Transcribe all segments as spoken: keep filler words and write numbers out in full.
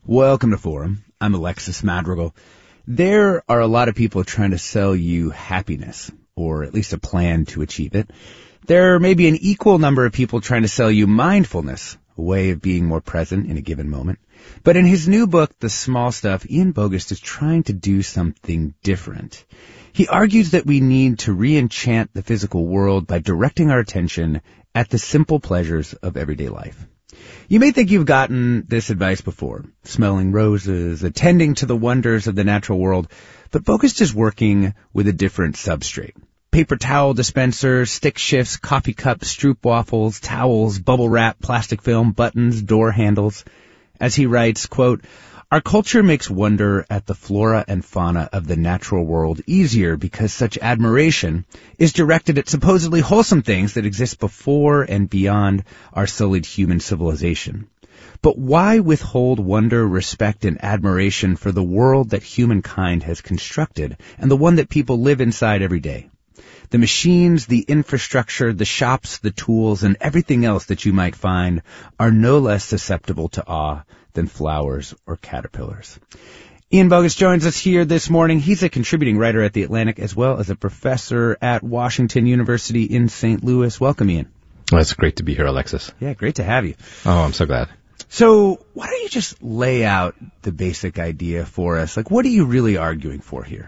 Welcome to Forum. I'm Alexis Madrigal. There are a lot of people trying to sell you happiness, or at least a plan to achieve it. There may be an equal number of people trying to sell you mindfulness, a way of being more present in a given moment. But in his new book, The Small Stuff, Ian Bogost is trying to do something different. He argues that we need to re-enchant the physical world by directing our attention at the simple pleasures of everyday life. You may think you've gotten this advice before, smelling roses, attending to the wonders of the natural world, but Bogost is working with a different substrate. Paper towel dispensers, stick shifts, coffee cups, stroop waffles, towels, bubble wrap, plastic film, buttons, door handles. As he writes, quote, "Our culture makes wonder at the flora and fauna of the natural world easier because such admiration is directed at supposedly wholesome things that exist before and beyond our sullied human civilization. But why withhold wonder, respect, and admiration for the world that humankind has constructed and the one that people live inside every day? The machines, the infrastructure, the shops, the tools, and everything else that you might find are no less susceptible to awe than flowers or caterpillars." Ian Bogost joins us here this morning. He's a contributing writer at The Atlantic as well as a professor at Washington University in Saint Louis. Welcome, Ian. Well, it's great to be here, Alexis. Yeah, great to have you. Oh, I'm so glad. So why don't you just lay out the basic idea for us? Like, what are you really arguing for here?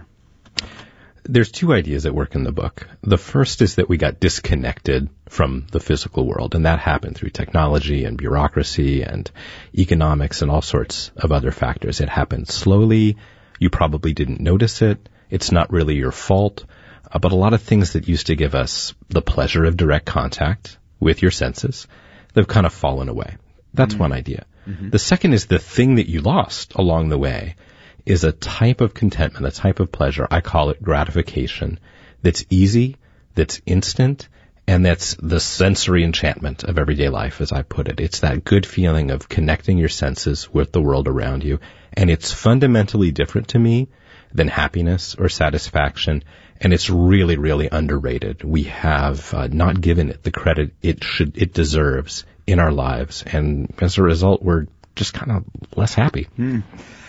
There's two ideas at work in the book. The first is that we got disconnected from the physical world, and that happened through technology and bureaucracy and economics and all sorts of other factors. It happened slowly. You probably didn't notice it. It's not really your fault. Uh, but a lot of things that used to give us the pleasure of direct contact with your senses, they've kind of fallen away. That's mm-hmm. one idea. Mm-hmm. The second is the thing that you lost along the way is a type of contentment, a type of pleasure. I call it gratification. That's easy, that's instant, and that's the sensory enchantment of everyday life, as I put it. It's that good feeling of connecting your senses with the world around you. And it's fundamentally different to me than happiness or satisfaction. And it's really, really underrated. We have uh, not given it the credit it should, it deserves in our lives. And as a result, we're just kind of less happy. Hmm.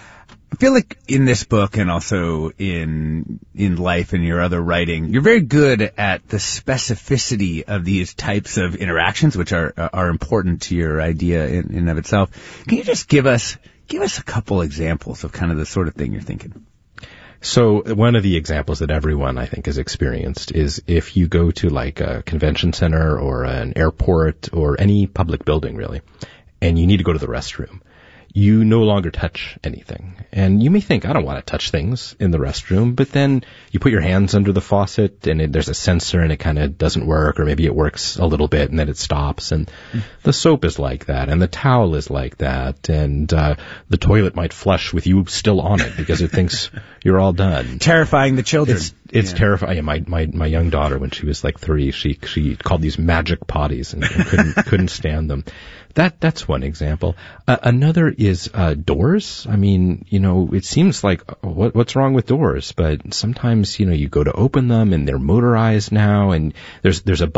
I feel like in this book and also in in life and your other writing, you're very good at the specificity of these types of interactions, which are are important to your idea in, in of itself. Can you just give us give us a couple examples of kind of the sort of thing you're thinking? So one of the examples that everyone, I think, has experienced is if you go to like a convention center or an airport or any public building, really, and you need to go to the restroom. You no longer touch anything. And you may think, I don't want to touch things in the restroom, but then you put your hands under the faucet and it, there's a sensor and it kind of doesn't work, or maybe it works a little bit and then it stops. And mm. the soap is like that, and the towel is like that, and uh, the toilet might flush with you still on it because it thinks you're all done. Terrifying the children. It's, it's yeah. terrifying. My, my, my young daughter, when she was like three, she, she called these magic potties and, and couldn't, couldn't stand them. That, that's one example. Uh, another is, uh, doors. I mean, you know, it seems like, oh, what, what's wrong with doors? But sometimes, you know, you go to open them and they're motorized now, and there's, there's a